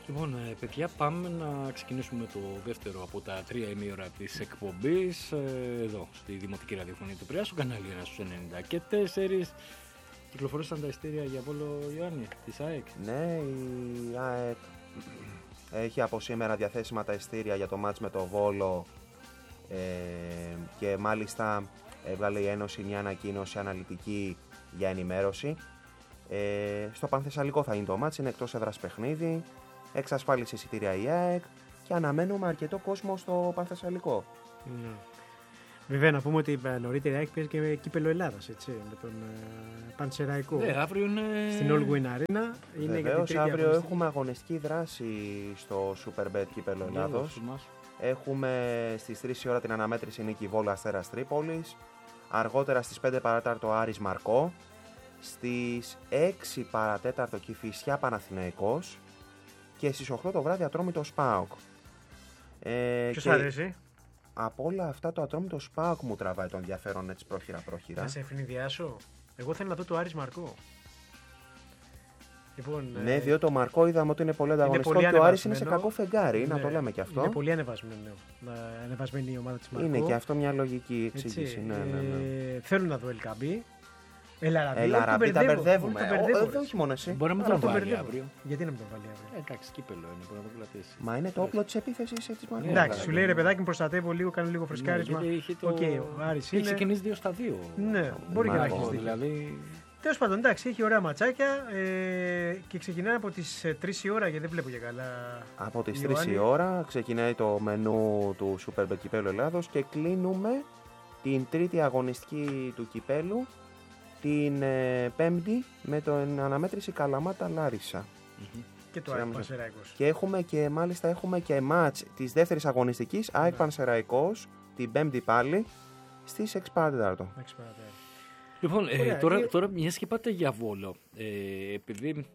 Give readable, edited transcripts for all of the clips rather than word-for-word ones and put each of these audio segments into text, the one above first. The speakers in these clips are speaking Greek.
Λοιπόν, παιδιά, πάμε να ξεκινήσουμε το δεύτερο από τα 3 ημίωρα της εκπομπής εδώ, στη Δημοτική Ραδιοφωνία του Πειραιά, στο κανάλι 1 στους 94. Κυκλοφορήσαν τα ειστήρια για Βόλο, Ιωάννη, της ΑΕΚ. Ναι, η ΑΕΚ έχει από σήμερα διαθέσιμα τα ειστήρια για το μάτς με το Βόλο και μάλιστα έβγαλε η Ένωση μια ανακοίνωση αναλυτική για ενημέρωση. Στο Πανθεσσαλικό θα είναι το μάτς, είναι εκτός έδρας παιχνίδι, εξασφάλισε εισιτήρια η ΑΕΚ και αναμένουμε αρκετό κόσμο στο Πανθεσσαλικό. Ναι. Βέβαια, να πούμε ότι νωρίτερα έχει παίζει και κύπελο Ελλάδας, έτσι, με τον Πανσεραϊκό. Ναι, αύριο είναι. Στην All Win Arena. Βεβαίως, αύριο έχουμε αγωνιστική δράση στο Superbet κύπελο Ελλάδος. Έχουμε στις 3 η ώρα την αναμέτρηση νίκη Βόλου Αστέρας Τρίπολης. Αργότερα στις 5 παρατέταρτο Άρης Μαρκό. Στις 6 παρατέταρτο Κηφισιά Παναθηναϊκός. Και στις 8 το βράδυ Ατρόμητος ΠΑΟΚ. Ποιος αρέσει? Από όλα αυτά το Ατρόμητος ΠΑΟΚ μου τραβάει το ενδιαφέρον έτσι πρόχειρα. Θα σε ευνηδιάσω. Εγώ θέλω να δω το Άρης Μαρκό. Λοιπόν, ναι, διότι το Μαρκό είδαμε ότι είναι πολύ ανταγωνιστικό και ο Άρης είναι σε κακό φεγγάρι, ναι, να το λέμε και αυτό. Είναι πολύ ανεβασμένη η ομάδα της Μαρκό. Είναι και αυτό μια λογική εξήγηση. Ναι. Θέλω να δω Ελκαμπή. Ελαραμπή, τα μπερδεύουμε. Όχι μόνο εσύ. Μπορεί να το βάλει αύριο. Γιατί να μην το βάλει αύριο? Εντάξει, κύπελο είναι, μπορεί να το κρατήσει. Μα είναι το όπλο της επίθεσης της Μαρκό. Εντάξει, σου λέει ρε παιδάκι, μου προστατεύω λίγο, κάνω λίγο φρεσκάρισμα. Έχει ξεκινήσει 2 στα 2. Ναι, μπορεί και να έχει δηλαδή. Τέλος πάντων, εντάξει, έχει ωραία ματσάκια και ξεκινάει από τις 3 η ώρα, γιατί δεν βλέπω για καλά. Από τις 3 η ώρα ξεκινάει το μενού του Superbet κυπέλου Ελλάδος και κλείνουμε την τρίτη αγωνιστική του κυπέλου την Πέμπτη με την αναμέτρηση Καλαμάτα Λάρισα. Και το ΑΕΚ Πανσεραϊκός. Και έχουμε και μάτς της δεύτερης αγωνιστικής ΑΕΚ Πανσεραϊκός την Πέμπτη πάλι στις 6 παρατέταρτο. Λοιπόν, τώρα μιας και πάτε για Βόλο, επειδή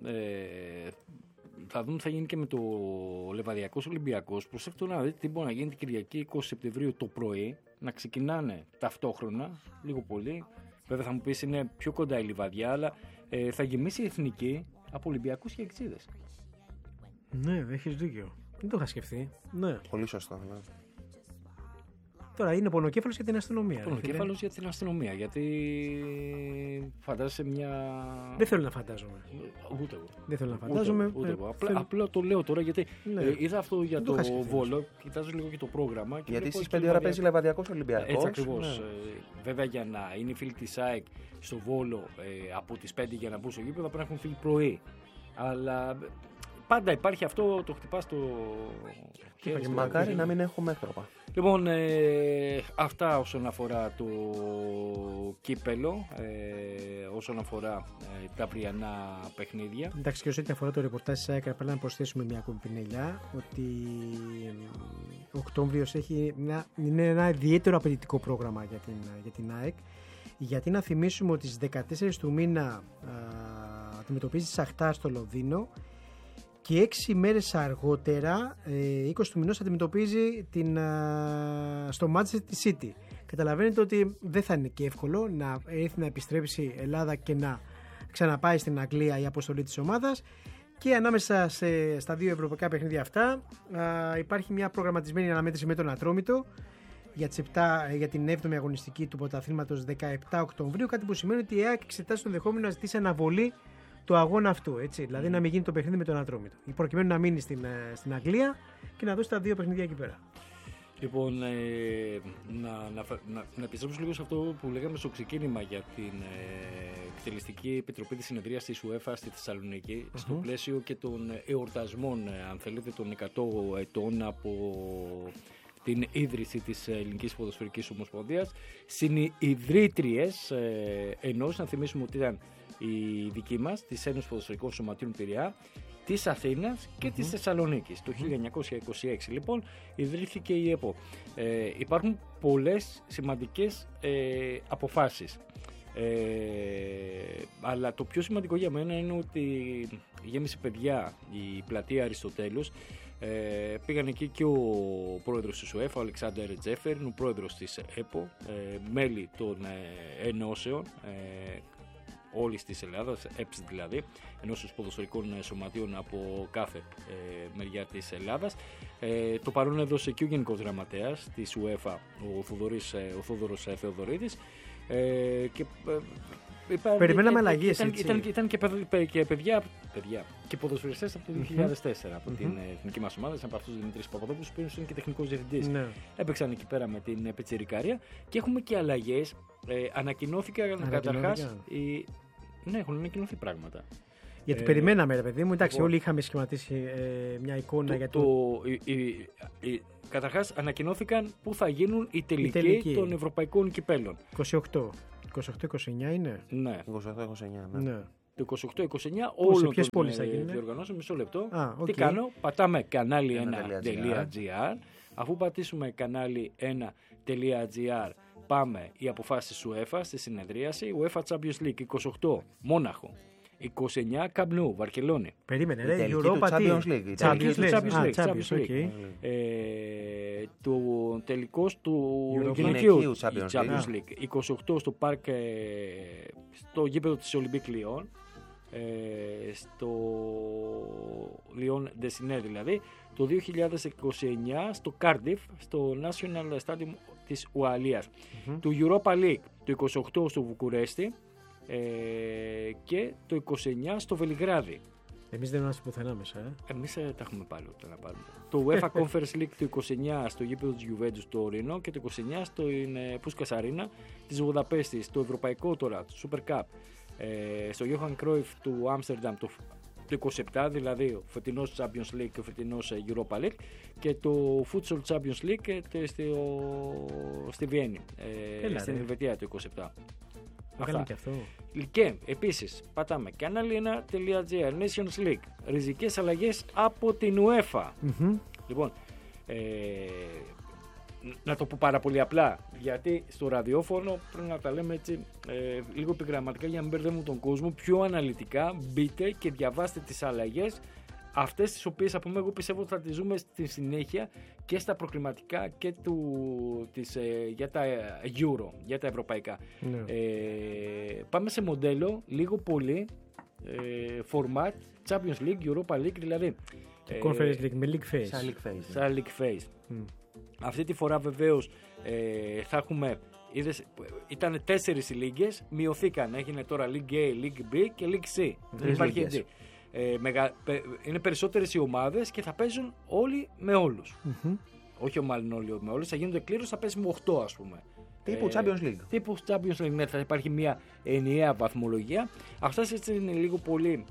θα δούμε τι θα γίνει και με το Λεβαδιακός Ολυμπιακός, προσέξτε να δείτε τι μπορεί να γίνει την Κυριακή 20 Σεπτεμβρίου το πρωί, να ξεκινάνε ταυτόχρονα, λίγο πολύ. Βέβαια θα μου πεις είναι πιο κοντά η Λιβαδιά, αλλά θα γεμίσει η Εθνική από Ολυμπιακούς και Εξίδες. Ναι, έχεις δίκιο. Δεν το είχα σκεφτεί. Ναι. Πολύ σωστό. Ναι. Τώρα είναι πονοκέφαλος για την αστυνομία. Πονοκέφαλος για την αστυνομία, γιατί φαντάζεσαι μια. Δεν θέλω να φαντάζομαι. Ούτε εγώ. Δεν θέλω να φαντάζομαι. Ούτε εγώ. Απλά το λέω τώρα γιατί είδα αυτό για το Βόλο, κοιτάζω λίγο και το πρόγραμμα. Και γιατί στις 5 ώρα παίζει Λεβαδιακός Ολυμπιακός. Έτσι ακριβώς. Βέβαια για να είναι οι φίλοι της ΑΕΚ στο Βόλο από τις 5 για να μπουν στο γήπεδο πρέπει να έχουν φύγει πρωί. Αλλά. Πάντα υπάρχει αυτό, το χτυπάς το. Και μακάρι να μην έχουμε έκτροπα. Λοιπόν, αυτά όσον αφορά το κύπελο, όσον αφορά τα αυριανά παιχνίδια. Εντάξει, και όσο αφορά το ρεπορτάζ της ΑΕΚ, πρέπει να προσθέσουμε μια ακόμη πινελιά, ότι ο Οκτώβριος είναι ένα ιδιαίτερο απαιτητικό πρόγραμμα για την ΑΕΚ, γιατί να θυμίσουμε ότι στις 14 του μήνα αντιμετωπίζει Σαχτάρ στο Λονδίνο. Και 6 μέρες αργότερα, 20 του μηνός, αντιμετωπίζει στο Manchester City. Καταλαβαίνετε ότι δεν θα είναι και εύκολο να έρθει να επιστρέψει η Ελλάδα και να ξαναπάει στην Αγγλία η αποστολή της ομάδας. Και ανάμεσα στα δύο ευρωπαϊκά παιχνίδια αυτά υπάρχει μια προγραμματισμένη αναμέτρηση με τον Ατρόμητο για την 7η αγωνιστική του πρωταθλήματος 17 Οκτωβρίου. Κάτι που σημαίνει ότι η ΑΕΚ εξετάζει το ενδεχόμενο να ζητήσει αναβολή του αγώνα αυτού, έτσι. Δηλαδή να μην γίνει το παιχνίδι με τον Ατρόμητο. Προκειμένου να μείνει στην Αγγλία και να δώσει τα δύο παιχνίδια εκεί πέρα. Λοιπόν, να επιστρέψω λίγο σε αυτό που λέγαμε στο ξεκίνημα για την εκτελεστική επιτροπή της συνεδρίας της UEFA στη Θεσσαλονίκη, στο πλαίσιο και των εορτασμών, αν θέλετε, των 100 ετών από την ίδρυση της Ελληνικής Ποδοσφαιρικής Ομοσπονδίας. Συνιδρύτριες ενός, να θυμίσουμε ότι ήταν η δική μας, της Ένωσης Ποδοσφαιρικών Σωματείων Πειραιά, της Αθήνας και της Θεσσαλονίκης. Το 1926 λοιπόν ιδρύθηκε η ΕΠΟ. Υπάρχουν πολλές σημαντικές αποφάσεις. Αλλά το πιο σημαντικό για μένα είναι ότι γέμισε παιδιά η πλατεία Αριστοτέλους. Πήγαν εκεί και ο πρόεδρος της UEFA, ο Αλεξάνδερ Τζέφερν, ο πρόεδρος της ΕΠΟ, μέλη των ενώσεων, όλης της Ελλάδας, ΕΠΣ δηλαδή, ενώσεις ποδοσφαιρικών σωματείων από κάθε μεριά της Ελλάδας. Το παρόν έδωσε και ο Γενικός Γραμματέας της UEFA, ο Θόδωρος Θεοδωρίδης. Περιμέναμε αλλαγές. Ήταν και παιδιά και ποδοσφαιριστές από το 2004 από την εθνική μας ομάδα, από αυτούς ο Δημήτρης Παπαδόπουλος, που είναι και τεχνικός διευθυντής. Ναι. Έπαιξαν εκεί πέρα με την πιτσιρικάρια και έχουμε και αλλαγές. Ανακοινώθηκαν καταρχάς. Ναι, έχουν ανακοινωθεί πράγματα. Γιατί περιμέναμε, ρε παιδί μου, εντάξει, όλοι είχαμε σχηματίσει μια εικόνα για το. Καταρχάς, ανακοινώθηκαν πού θα γίνουν οι τελικοί των ευρωπαϊκών κυπέλων. 28-29 είναι. Ναι. 28-29, ναι. Το 28-29 όλων των διοργανώσεων. Μισό λεπτό. Okay. Τι κάνω, πατάμε κανάλι 1.gr. Αφού πατήσουμε κανάλι 1.gr, πάμε οι αποφάσεις UEFA στη συνεδρίαση. UEFA Champions League 28 Μόναχο, 29 Καμπνού, Βαρκελόνη. Περίμενε, ρε, Europa Champions League. Champions League. Το τελικός του γυναικείου Champions League. 28 στο πάρκ, στο γήπεδο της Olympique Lyon, στο Lyon Dessiné δηλαδή. Το 2029 στο Cardiff, στο National Stadium της Ουαλίας. Το Europa League το 28 στο Βουκουρέστι και το 29 στο Βελιγράδι. Εμείς δεν είμαστε πουθενά μέσα. Εμείς τα έχουμε πάλι όταν να πάρουμε. Το UEFA Conference League το 29 στο γήπεδο της Juventus στο Ρήνο και το 29 στο Puskas Arena της Βουδαπέστης. Το ευρωπαϊκό τώρα, το Super Cup, στο Johan Cruyff του Άμστερνταμ το 27, δηλαδή ο φετινός Champions League και ο φετινός Europa League, και το Futsal Champions League στη Βιέννη, στην Ελβετία το 27. Αυτά. Και αυτό. Και επίσης πατάμε canal1.gr, Nations League, ριζικές αλλαγές από την UEFA. Λοιπόν, να το πω πάρα πολύ απλά, γιατί στο ραδιόφωνο πρέπει να τα λέμε έτσι λίγο επιγραμματικά για να μην μπερδεύουμε τον κόσμο. Πιο αναλυτικά μπείτε και διαβάστε τις αλλαγές, αυτές τις οποίες από εγώ πιστεύω ότι θα τις ζούμε στη συνέχεια και στα προκριματικά και για τα Euro, για τα ευρωπαϊκά. Ναι. Πάμε σε μοντέλο λίγο πολύ format Champions League, Europa League, δηλαδή Conference League με League Phase. Σαν League Phase. Αυτή τη φορά βεβαίως θα έχουμε, ήταν 4 οι λίγες, μειωθήκαν, έγινε τώρα League A, League B και League C. Δεν υπάρχει D. Είναι περισσότερες οι ομάδες και θα παίζουν όλοι με όλους. Όχι μάλλον όλοι με όλους, θα γίνονται κλήρωση, θα παίζουμε 8 ας πούμε. Τύπου Champions League. Τύπου Champions League, ναι, θα υπάρχει μια ενιαία βαθμολογία. Αυτές έτσι είναι λίγο πολύ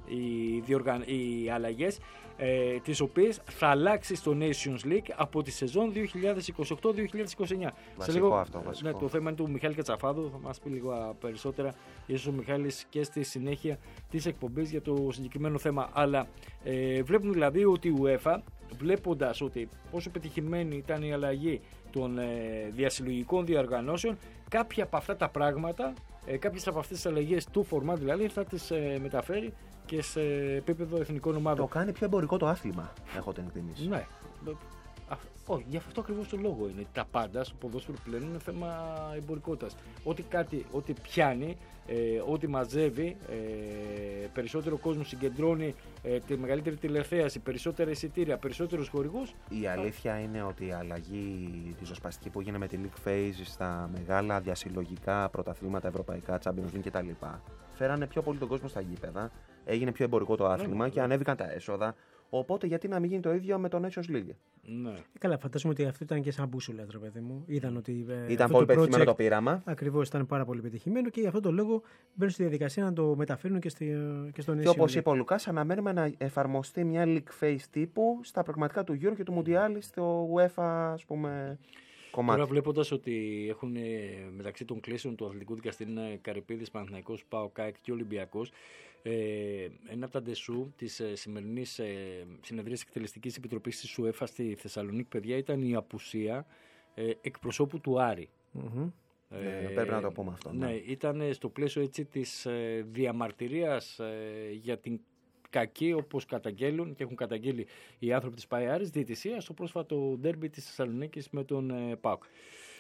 οι αλλαγές, τις οποίες θα αλλάξει στο Nations League από τη σεζόν 2028-2029. Βασικό αυτό. Ναι, το θέμα είναι του Μιχάλη Κατσαφάδου, θα μας πει λίγο περισσότερα ίσως ο Μιχάλης και στη συνέχεια της εκπομπής για το συγκεκριμένο θέμα. Αλλά βλέπουμε δηλαδή ότι η UEFA, βλέποντας ότι πόσο πετυχημένη ήταν η αλλαγή των διασυλλογικών διοργανώσεων, κάποια από αυτά τα πράγματα, κάποιες από αυτές τις αλλαγές του format δηλαδή θα τις μεταφέρει και σε επίπεδο εθνικών ομάδων. Το κάνει πιο εμπορικό το άθλημα, έχω την εκτίμηση. Ναι. Όχι, γι' αυτό ακριβώς το λόγο είναι. Τα πάντα στο ποδόσφαιρο πλέον είναι θέμα εμπορικότητας. Ό,τι πιάνει, ό,τι μαζεύει, περισσότερο κόσμο συγκεντρώνει, τη μεγαλύτερη τηλεθέαση, περισσότερα εισιτήρια, περισσότερους χορηγούς. Η αλήθεια είναι ότι η αλλαγή τη ζωσπαστική που έγινε με τη League Phase στα μεγάλα διασυλλογικά πρωταθλήματα ευρωπαϊκά, Champions League κτλ. Φέρανε πιο πολύ τον κόσμο στα γήπεδα, έγινε πιο εμπορικό το άθλημα και ανέβηκαν τα έσοδα. Οπότε γιατί να μην γίνει το ίδιο με το Nations League. Ναι. Καλά, φαντάζομαι ότι αυτό ήταν και σαν μπούσουλα, ρε παιδί μου. Είδαν ότι ήταν πολύ πετυχημένο το πείραμα. Ακριβώς, ήταν πάρα πολύ πετυχημένο και γι' αυτό το λόγο μπαίνουν στη διαδικασία να το μεταφέρουν και στο Nations League. Και όπως είπε ο Λουκάς, αναμένουμε να εφαρμοστεί μια League Phase τύπου στα προγραμματικά του Euro και του Mundial στο UEFA, ας πούμε, κομμάτι. Τώρα βλέποντας ότι έχουν μεταξύ των κλήσεων του Αθλητικού Δικαστηρίου Καρυπίδης, Παναθηναϊκός, ΠΑΟΚ, ΑΕΚ και Ολυμπιακός, ένα από τα ντεσού της σημερινής συνεδρίας εκτελεστικής επιτροπής της UEFA στη Θεσσαλονίκη, παιδιά, ήταν η απουσία εκπροσώπου του Άρη. Πρέπει να το πούμε αυτό. Ναι, ήταν στο πλαίσιο έτσι της διαμαρτυρίας για την κακή, όπως καταγγέλουν και έχουν καταγγείλει οι άνθρωποι της ΠΑΕ Άρης, διαιτησία στο πρόσφατο ντέρμπι της Θεσσαλονίκης με τον ΠΑΟΚ.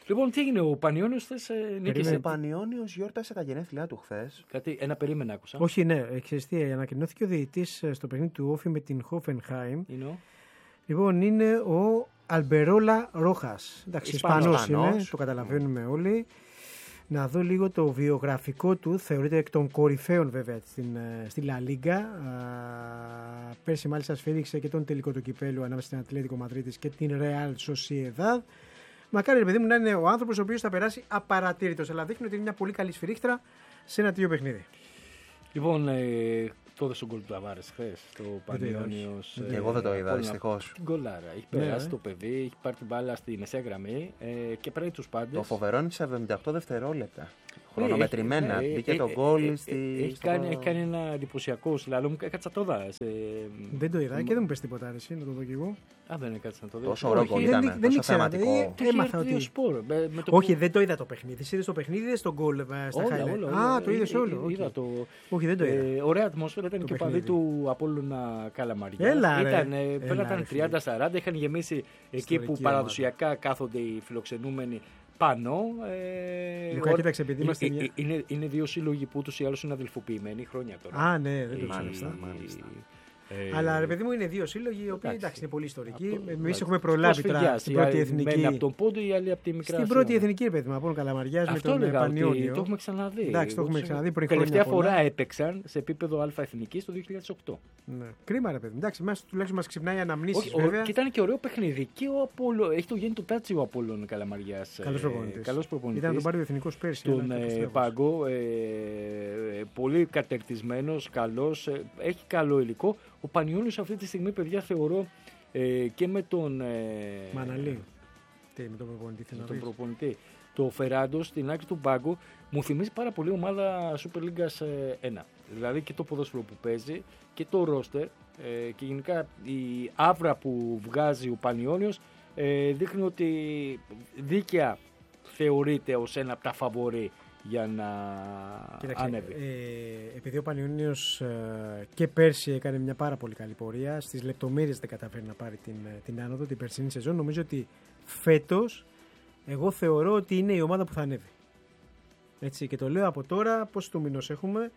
Λοιπόν, τι έγινε, ο Πανιόνιος χθες νίκησε. Ο Πανιόνιος γιόρτασε τα γενέθλιά του χθες. Κάτι, ένα περίμενα άκουσα. Όχι, ναι, ξέρεις τι, ανακοινώθηκε ο διαιτητής στο παιχνίδι του Όφη με την Hoffenheim. Λοιπόν, είναι ο Αλμπερόλα Ρόχας. Εντάξει, Ισπανός είναι, το καταλαβαίνουμε όλοι. Να δω λίγο το βιογραφικό του. Θεωρείται εκ των κορυφαίων βέβαια στη Λα Λίγκα. Πέρσι μάλιστα σφύριξε και τον τελικό του κυπέλου ανάμεσα στην Ατλέτικο Μαδρίτης και την Ρεάλ Σοσιεδάδ. Μακάρι, παιδί μου, να είναι ο άνθρωπος ο οποίος θα περάσει απαρατήρητος. Αλλά δείχνει ότι είναι μια πολύ καλή σφυρίχτρα σε ένα τέτοιο παιχνίδι. Λοιπόν, το έδωσε τον γκολ του Ταβάρες χθες, το Πανιόνιος. Εγώ δεν το είδα, δυστυχώς. Γκολάρα. Έχει περάσει το παιδί, έχει πάρει την μπάλα στη μεσαία γραμμή και παίρνει τους πάντες. Το φοβερό είναι σε 78 δευτερόλεπτα. Χρονομετρημένα. Μπήκε το γκολ έχει κάνει ένα εντυπωσιακό σλάλομ. Έκατσα το δω. Δεν το είδα και δεν μου πες τίποτα αρέσει να το δω κι εγώ. Δεν έκατσα να το δω. Τόσο ωραίο γκολ ήταν. Δεν ήξερα. Έμαθα ότι. Όχι, δεν το είδα το παιχνίδι. Είδες το παιχνίδι, είδες τον γκολ στα highlights. Το είδες όλο. Όχι, δεν το είδα. Ωραία ατμόσφαιρα ήταν και ο παδί του Απόλλωνα Καλαμαριά. Ήταν 30-40, είχαν γεμίσει εκεί που παραδοσιακά κάθονται οι φιλοξενούμενοι πάνω. Λουκά, κοίταξε, επειδή είμαστε είναι δύο σύλλογοι που ούτως ή άλλως είναι αδελφοποιημένοι χρόνια τώρα. Ναι, δεν το ξέρω. Αλλά ρε παιδί μου, είναι δύο σύλλογοι οι οποίοι εντάξει, είναι πολύ ιστορικοί. Εμείς έχουμε προλάβει τώρα στην πρώτη εθνική. Από τον Πόντο ή άλλοι από τη Μικρά. Στην πρώτη εθνική, ρε παιδί μου, από τον Καλαμαριάς με τον Πανιόνιο. Το έχουμε ξαναδεί. Εντάξει, το έχουμε ξαναδεί πριν χρόνια. Τελευταία φορά έπαιξαν σε επίπεδο Α εθνική το 2008. Κρίμα, ρε παιδί μου. Εντάξει, τουλάχιστον μας ξυπνάει αναμνήσεις. Και ήταν και ωραίο παιχνίδι. Και ο Απόλλων, έχει το γέννητο τάτσι ο Απόλλων Καλαμαριάς. Καλός προπονητής. Ήταν τον πάρει ο εθνικός πέρσι. Τον Πάγκο. Πολύ κατερτισμένος, καλός. Έχει καλό υλικό. Ο Πανιόνιος αυτή τη στιγμή, παιδιά, θεωρώ και με τον Μαναλή. Με τον προπονητή. Το Φεράντο στην άκρη του πάγκου μου θυμίζει πάρα πολύ ομάδα Super League 1. Δηλαδή και το ποδόσφαιρο που παίζει και το ρόστερ και γενικά η άβρα που βγάζει ο Πανιόνιος δείχνει ότι δίκαια θεωρείται ως ένα από τα φαβορί για να ανέβει. Επειδή ο Πανιόνιος και πέρσι έκανε μια πάρα πολύ καλή πορεία, στις λεπτομέρειες δεν καταφέρει να πάρει την άνοδο την περσινή σεζόν, νομίζω ότι φέτος εγώ θεωρώ ότι είναι η ομάδα που θα ανέβει. Έτσι, και το λέω από τώρα, πώς του μηνός έχουμε,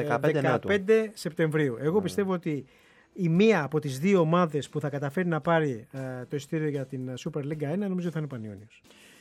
15 Σεπτεμβρίου. Εγώ πιστεύω ότι η μία από τις δύο ομάδες που θα καταφέρει να πάρει το εισιτήριο για την Super League 1 νομίζω θα είναι ο Πανιόνιος.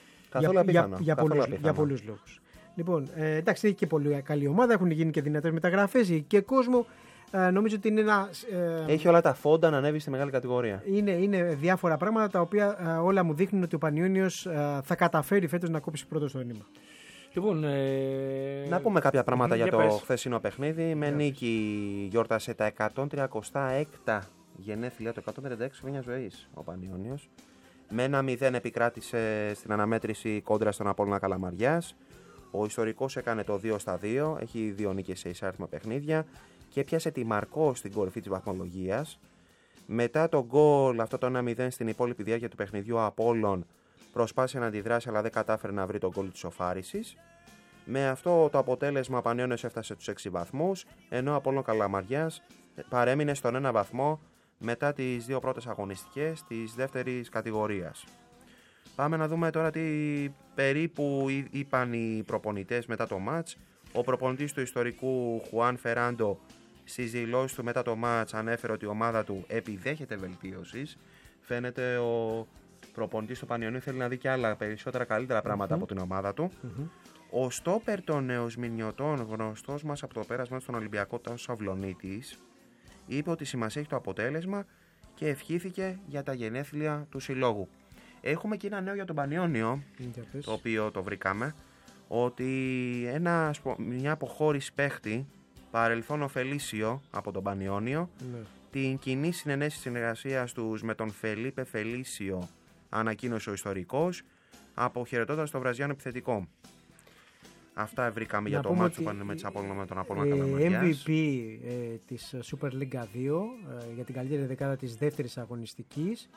Για πολλούς λόγους. Λοιπόν, εντάξει, έχει και πολύ καλή ομάδα, έχουν γίνει και δυνατές μεταγραφές, έχει και κόσμο. Νομίζω ότι είναι ένα. Έχει όλα τα φόντα να ανέβει στη μεγάλη κατηγορία. Είναι διάφορα πράγματα τα οποία όλα μου δείχνουν ότι ο Πανιόνιος θα καταφέρει φέτος να κόψει πρώτο στο νήμα. Λοιπόν, να πούμε κάποια πράγματα για το χθεσινό παιχνίδι. Με νίκη γιόρτασε τα 136 γενέθλια, το 136 χρόνια ζωής ο Πανιόνιος. Με 1-0 επικράτησε στην αναμέτρηση κόντρα στον Απόλλωνα Καλαμαριάς. Ο ιστορικός έκανε το 2-2, έχει 2 νίκες σε εισάριθμα παιχνίδια και έπιασε τη Μαρκό στην κορυφή της βαθμολογίας. Μετά το γκολ, αυτό το 1-0 στην υπόλοιπη διάρκεια του παιχνιδιού, ο Απόλλων προσπάθησε να αντιδράσει αλλά δεν κατάφερε να βρει τον γκολ της σοφάρισης. Με αυτό το αποτέλεσμα ο Πανιόνιος έφτασε στους 6 βαθμούς, ενώ ο Απόλλων Καλαμαριάς παρέμεινε στον 1 βαθμό μετά τις 2 πρώτες αγωνιστικές της δεύτερης κατηγορίας. Πάμε να δούμε τώρα τι περίπου είπαν οι προπονητές μετά το μάτς. Ο προπονητής του ιστορικού Χουάν Φεράντο στις δηλώσεις του μετά το μάτς ανέφερε ότι η ομάδα του επιδέχεται βελτίωσης. Φαίνεται ο προπονητής του Πανιονίου θέλει να δει και άλλα περισσότερα καλύτερα πράγματα από την ομάδα του. Ο στόπερ των νεοσμηνιωτών, γνωστός μας από το πέρασμα στον Ολυμπιακό, τον Σαυλονίτης, είπε ότι σημασία έχει το αποτέλεσμα και ευχήθηκε για τα γενέθλια του συλλόγου. Έχουμε και ένα νέο για τον Πανιόνιο, το οποίο το βρήκαμε, ότι μια αποχώρηση παίχτη, παρελθόν ο Φελίσιο από τον Πανιόνιο, την κοινή συνενέση συνεργασίας τους με τον Φελίπε Φελίσιο ανακοίνωσε ο ιστορικός, αποχαιρετώντας το βραζιάνο επιθετικό. Αυτά βρήκαμε για το μάτσο που με τον Απόλλωνα Καλαμαριάς. MVP της Super League 2 για την καλύτερη δεκάδα της δεύτερης αγωνιστικής.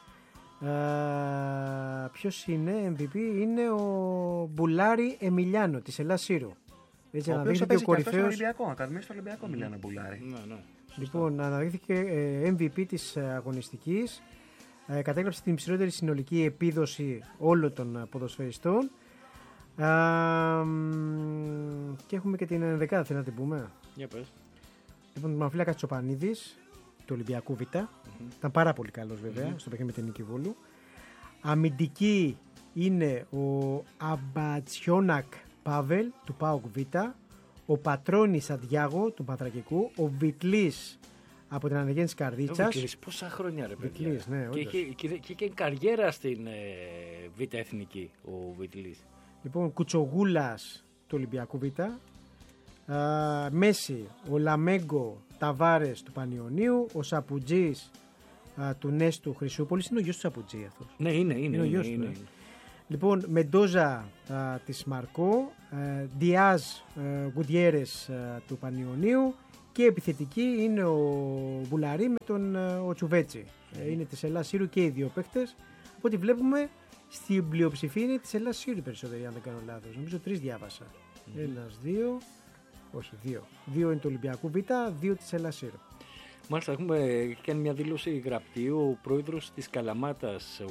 Ποιος είναι MVP? Είναι ο Μπουλάρη Εμιλιάνο της Ελλάς Σύρο. Έτσι, ο οποίος έπαιζε και στο Ολυμπιακό, ακαδημία στο Ολυμπιακό Μιλάνο Μπουλάρη. Λοιπόν, αναδείχθηκε MVP της αγωνιστικής. Κατέγραψε την υψηλότερη συνολική επίδοση όλων των ποδοσφαιριστών. Και έχουμε και την ενδεκάδα, θέλω να την πούμε. Για πες. Λοιπόν, τον Μαφύλακα Τσοπανίδης, του Ολυμπιακού Β. Ήταν πάρα πολύ καλός βέβαια, στο παιχνίδι με την Νίκη Βόλου. Αμυντική είναι ο Αμπατσιόνακ Πάβελ, του ΠΑΟΚ Β. Ο Πατρώνης Αντιάγο, του Πατρακικού. Ο Βιτλής από την Αναγέννηση Καρδίτσας. Ο Βιτλής, πόσα χρόνια ρε παιδιά. Βιτλής, ναι, και είχε καριέρα στην Β' Εθνική ο Βιτλής. Λοιπόν, Κουτσογούλας του Ολυμπιακού Β. Μέση, ο Λαμέγκο Ταβάρες του Πανιωνίου. Ο Σαπουτζής του Νέστου Χρυσούπολης. Είναι ο γιος του Σαπουτζή αυτός. Ναι, είναι ο γιος του. Ναι. Λοιπόν, Μεντόζα της Μαρκό, Διάζ Γκουντιέρες του Πανιωνίου και επιθετική είναι ο Βουλαρή με τον ο Τσουβέτσι. Είναι της Ελλάς Σύρου και οι δύο παίκτες. Από ό,τι βλέπουμε στην πλειοψηφία είναι της Ελλάς Σύρου περισσότεροι, αν δεν κάνω λάθος. Νομίζω 3 διάβασα. 1, 2, όχι 2. 2 είναι του Ολυμπιακού Β, 2 της Ελλάς Σύρου. Μάλιστα, έχουμε κάνει μια δήλωση γραπτή. Ο πρόεδρος της Καλαμάτας,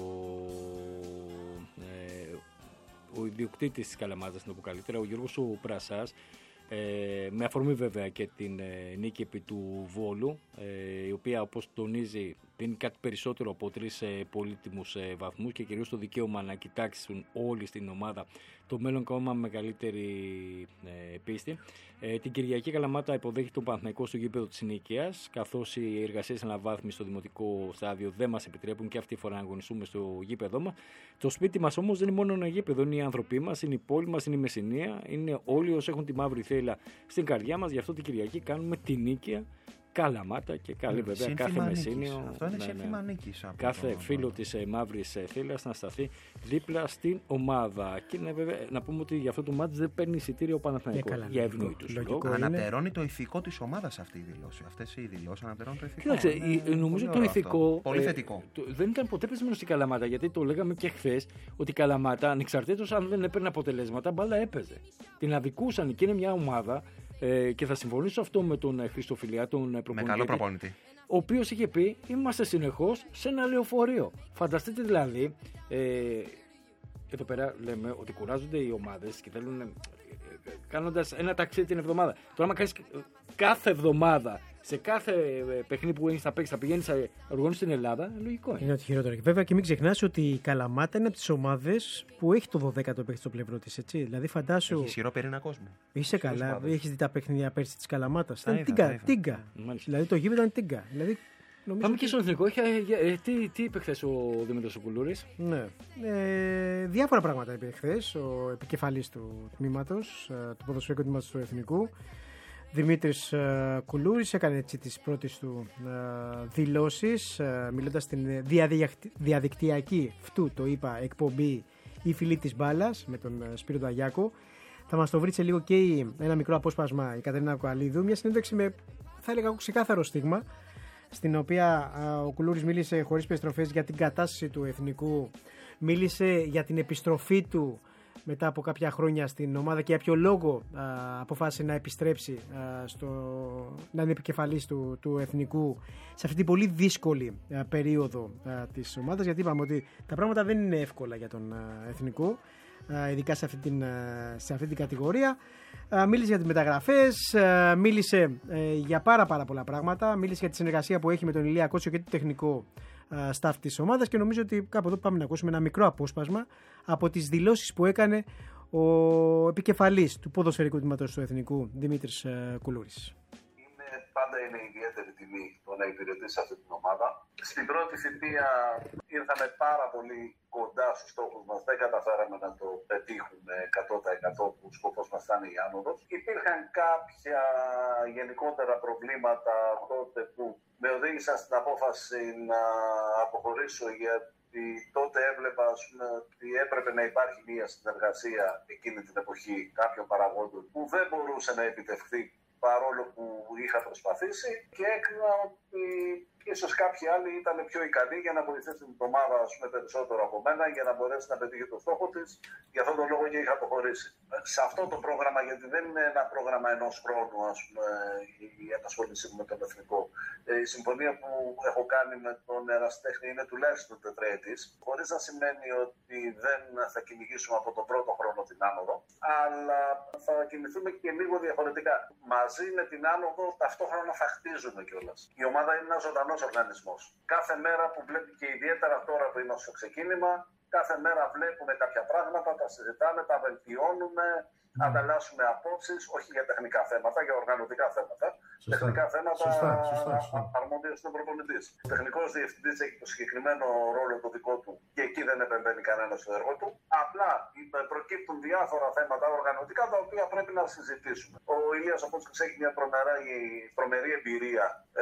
ο ιδιοκτήτης της Καλαμάτας, να το πω καλύτερα, ο Γιώργος ο Πρασάς, με αφορμή βέβαια και την νίκη επί του Βόλου, η οποία, όπως τονίζει, δίνει κάτι περισσότερο από 3 πολύτιμους βαθμούς και κυρίως το δικαίωμα να κοιτάξουν όλοι στην ομάδα το μέλλον ακόμα μεγαλύτερη πίστη. Την Κυριακή Καλαμάτα υποδέχει τον Παναθηναϊκό στο γήπεδο της Νίκαιας, καθώς οι εργασίες αναβάθμισης στο δημοτικό στάδιο δεν μας επιτρέπουν και αυτή τη φορά να αγωνιστούμε στο γήπεδό μας. Το σπίτι μας όμως δεν είναι μόνο ένα γήπεδο, είναι οι άνθρωποι μας, είναι η πόλη μας, είναι η Μεσσηνία, είναι όλοι όσοι έχουν τη μαύρη θέλα στην καρδιά μας. Γι' αυτό την Κυριακή κάνουμε τη Νίκαια Καλαμάτα και καλή βέβαια κάθε Μεσσήνιο. Αυτό είναι σύνθημα νίκης. Κάθε φίλο της μαύρης θύλας να σταθεί δίπλα στην ομάδα. Και να πούμε ότι για αυτό το μάτς δεν παίρνει εισιτήριο ο Παναθηναϊκός για ευνόητους λόγους. Ανατερώνει το ηθικό της ομάδας αυτή η δήλωση. Αυτές οι δηλώσεις ανατερώνουν το ηθικό. Κοίταξε, νομίζω το ηθικό. Πολύ θετικό. Δεν ήταν ποτέ πεσμένο στην Καλαμάτα, γιατί το λέγαμε και χθες ότι η Καλαμάτα, ανεξαρτήτως αν δεν έπαιρνε αποτελέσματα, μπάλα έπαιζε. Την αδικούσαν και είναι μια ομάδα. Και θα συμφωνήσω αυτό με τον Χριστοφιλιά, τον προπονητή. Με καλό προπονητή. Ο οποίος είχε πει: είμαστε συνεχώς σε ένα λεωφορείο. Φανταστείτε δηλαδή, εδώ πέρα λέμε ότι κουράζονται οι ομάδες και θέλουν κάνοντας ένα ταξίδι την εβδομάδα. Τώρα, άμα κάνεις κάθε εβδομάδα σε κάθε παιχνίδι που έχεις να παίξεις, θα πηγαίνεις σε οργανώσεις στην Ελλάδα, λογικό είναι. Είναι ότι χειρότερο. Και βέβαια και μην ξεχνάς ότι η Καλαμάτα είναι από τις ομάδες που έχει το 12ο παίχτη στο πλευρό της. Έτσι. Δηλαδή, φαντάσου. Έχει ισχυρό πυρήνα κόσμο. Είσαι καλά. Έχεις δει τα παιχνίδια πέρσι της Καλαμάτας. Ήταν τίγκα. Δηλαδή το γήπεδο ήταν τίγκα. Δηλαδή, πάμε και στον εθνικό. Τι είπε χθες ο Δημήτρης ο Κουλούρης? Ναι. Διάφορα πράγματα είπε χθες ο επικεφαλής του τμήματος, του ποδοσφαιρικού τμήματος του εθνικού. Δημήτρης Κουλούρης έκανε έτσι τις πρώτες του δηλώσεις, μιλώντας στην διαδικτυακή, αυτού το είπα, εκπομπή «Η Φυλή της Μπάλας» με τον Σπύρο Νταγιάκο. Θα μας το βρει σε λίγο και ένα μικρό απόσπασμα η Κατερίνα Κουαλίδου, μια συνέντευξη με, θα έλεγα, ξεκάθαρο στίγμα, στην οποία ο Κουλούρης μίλησε χωρίς περιστροφές για την κατάσταση του εθνικού, μίλησε για την επιστροφή του μετά από κάποια χρόνια στην ομάδα και για ποιο λόγο αποφάσισε να επιστρέψει να είναι επικεφαλής του εθνικού σε αυτή την πολύ δύσκολη περίοδο της ομάδας, γιατί είπαμε ότι τα πράγματα δεν είναι εύκολα για τον εθνικό, ειδικά σε αυτή την κατηγορία. Μίλησε για τις μεταγραφές, μίλησε για πάρα πολλά πράγματα, μίλησε για τη συνεργασία που έχει με τον Ηλία Κότσιο και το τεχνικό staff της ομάδας και νομίζω ότι κάπου εδώ πάμε να ακούσουμε ένα μικρό απόσπασμα από τις δηλώσεις που έκανε ο επικεφαλής του ποδοσφαιρικού τμήματος του Εθνικού, Δημήτρης Κουλούρης. Πάντα είναι ιδιαίτερη τιμή το να υπηρετήσει αυτή την ομάδα. Στην πρώτη θητεία ήρθαμε πάρα πολύ κοντά στους στόχους μας. Δεν καταφέραμε να το πετύχουμε 100% που ο σκοπός μας ήταν η άνοδος. Υπήρχαν κάποια γενικότερα προβλήματα τότε που με οδήγησαν στην απόφαση να αποχωρήσω, γιατί τότε έβλεπα ότι έπρεπε να υπάρχει μια συνεργασία εκείνη την εποχή κάποιων παραγόντων που δεν μπορούσε να επιτευχθεί, παρόλο που είχα προσπαθήσει και έκρινα ότι ίσως κάποιοι άλλοι ήταν πιο ικανοί για να βοηθήσουν την ομάδα περισσότερο από μένα για να μπορέσει να πετύχει το στόχο της. Γι' αυτόν τον λόγο και είχα αποχωρήσει. Σε αυτό το πρόγραμμα, γιατί δεν είναι ένα πρόγραμμα ενός χρόνου, ας πούμε, η απασχόλησή μου με τον εθνικό. Η συμφωνία που έχω κάνει με τον ερασιτέχνη είναι τουλάχιστον τετραετής, χωρίς να σημαίνει ότι δεν θα κυνηγήσουμε από τον πρώτο χρόνο την άνοδο, αλλά θα κινηθούμε και λίγο διαφορετικά. Μαζί με την άνοδο ταυτόχρονα θα χτίζουμε κιόλας. Η ομάδα είναι ένας ζωντανός οργανισμός. Κάθε μέρα που βλέπει, και ιδιαίτερα τώρα που είμαστε στο ξεκίνημα, κάθε μέρα βλέπουμε κάποια πράγματα, τα συζητάμε, τα βελτιώνουμε, ανταλλάσσουμε απόψεις, όχι για τεχνικά θέματα, για οργανωτικά θέματα. Σωστά. Τεχνικά θέματα αρμόδιος είναι ο προπονητής. Ο τεχνικός διευθυντής έχει το συγκεκριμένο ρόλο το δικό του και εκεί δεν επεμβαίνει κανένας στο έργο του. Απλά προκύπτουν διάφορα θέματα οργανωτικά τα οποία πρέπει να συζητήσουμε. Ο Ηλίας, όπως έχει μια τρομερή εμπειρία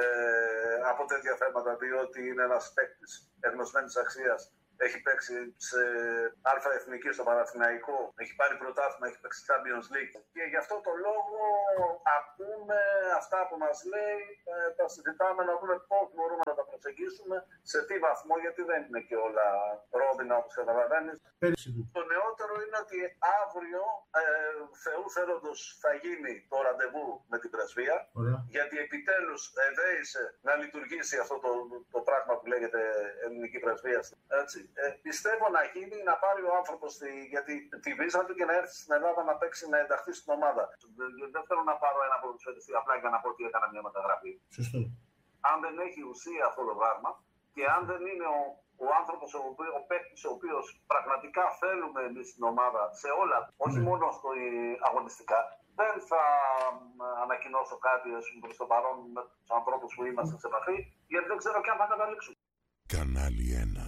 από τέτοια θέματα, διότι είναι ένας παίκτης εγνωσμένης αξίας. Έχει παίξει σε αλφα εθνική στο Παναθηναϊκό, έχει πάρει πρωτάθλημα, έχει παίξει Champions League. Και γι' αυτό το λόγο ακούμε αυτά που μας λέει, τα συζητάμε να δούμε πώς μπορούμε να τα προσεγγίσουμε, σε τι βαθμό, γιατί δεν είναι και όλα ρόδινα όπως καταλαβαίνεις. Το νεότερο είναι ότι αύριο, Θεού θέλοντος, θα γίνει το ραντεβού με την πρεσβεία, γιατί επιτέλους εδέησε να λειτουργήσει αυτό το πράγμα που λέγεται ελληνική πρεσβεία. Έτσι. Πιστεύω να γίνει, να πάρει ο άνθρωπος γιατί τη βίζα του και να έρθει στην Ελλάδα να παίξει, να ενταχθεί στην ομάδα. Δεν θέλω να πάρω ένα ποδοσφαιριστή απλά για να πω ότι έκανα μια μεταγραφή. Σωστό. Αν δεν έχει ουσία αυτό το πράγμα και αν δεν είναι ο άνθρωπος, ο παίκτης ο οποίος πραγματικά θέλουμε εμείς στην ομάδα σε όλα, όχι μόνο στο αγωνιστικά, δεν θα ανακοινώσω κάτι προς το παρόν με τους ανθρώπους που είμαστε σε επαφή, γιατί δεν ξέρω και αν θα καταλήξουν. Κανάλι 1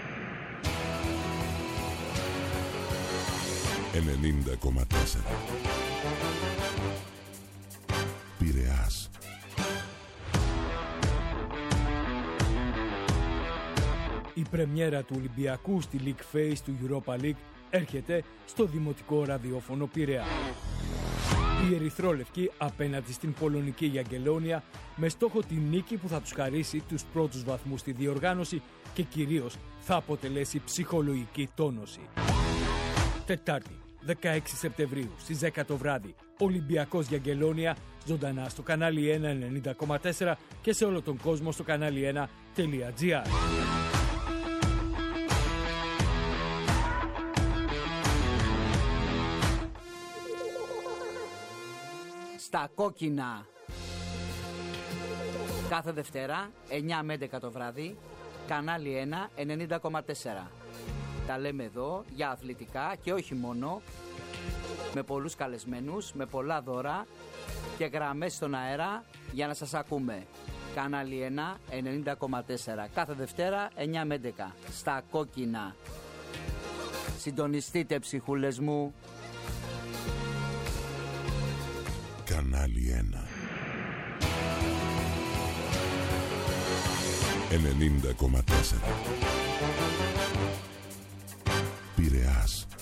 90,4 Πειραιάς. Η πρεμιέρα του Ολυμπιακού στη League Phase του Europa League έρχεται στο Δημοτικό Ραδιόφωνο Πειραιά. Οι ερυθρόλευκοι απέναντι στην πολωνική Γιαγκελόνια με στόχο τη νίκη που θα τους χαρίσει τους πρώτους βαθμούς στη διοργάνωση και κυρίως θα αποτελέσει ψυχολογική τόνωση. Τετάρτη, 16 Σεπτεμβρίου στις 10 το βράδυ, Ολυμπιακός Γιαγκελόνια, ζωντανά στο κανάλι 1 90,4 και σε όλο τον κόσμο στο κανάλι 1.gr. Στα κόκκινα. Κάθε Δευτέρα, 9 με 11 το βράδυ, κανάλι 1, 90,4. Τα λέμε εδώ για αθλητικά και όχι μόνο, με πολλούς καλεσμένους, με πολλά δώρα και γραμμές στον αέρα για να σας ακούμε. Κανάλι 1, 90,4. Κάθε Δευτέρα, 9 με 11. Στα κόκκινα. Συντονιστείτε, ψυχούλες μου. Κανάλι 1 90,4 Πειραιάς.